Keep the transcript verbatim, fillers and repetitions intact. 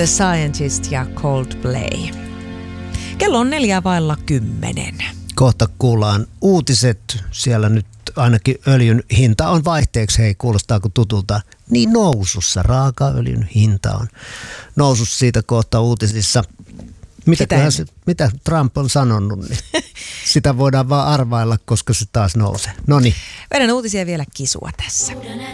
The Scientist ja Coldplay. Kello on neljä vailla kymmenen. Kohta kuullaan uutiset. Siellä nyt ainakin öljyn hinta on vaihteeksi. Hei, kuulostaako tutulta? Niin nousussa. Raakaöljyn hinta on nousussa, siitä kohta uutisissa. Mitä, se, mitä Trump on sanonut, niin sitä voidaan vaan arvailla, koska se taas nousee. Noniin. Vedän uutisia vielä kisua tässä.